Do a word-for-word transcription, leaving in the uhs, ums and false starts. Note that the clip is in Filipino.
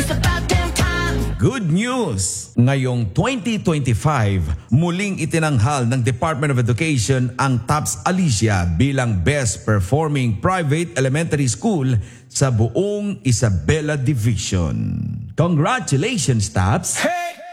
It's about damn time. Good news! Ngayong twenty twenty-five, muling itinanghal ng Department of Education ang TOPS Alicia bilang Best Performing Private Elementary School sa buong Isabela Division. Congratulations, TOPS! Hey!